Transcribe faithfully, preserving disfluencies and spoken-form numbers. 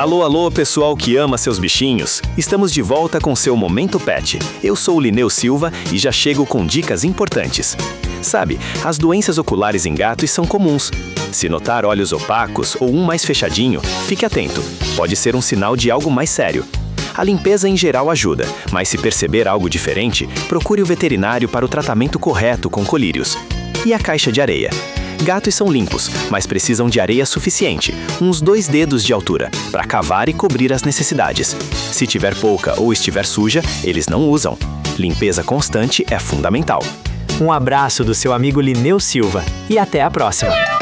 Alô, alô, pessoal que ama seus bichinhos. Estamos de volta com seu Momento Pet. Eu sou o Lineu Silva e já chego com dicas importantes. Sabe, as doenças oculares em gatos são comuns. Se notar olhos opacos ou um mais fechadinho, fique atento. Pode ser um sinal de algo mais sério. A limpeza em geral ajuda, mas se perceber algo diferente, procure o veterinário para o tratamento correto com colírios. E a caixa de areia? Gatos são limpos, mas precisam de areia suficiente, uns dois dedos de altura, para cavar e cobrir as necessidades. Se tiver pouca ou estiver suja, eles não usam. Limpeza constante é fundamental. Um abraço do seu amigo Lineu Silva e até a próxima!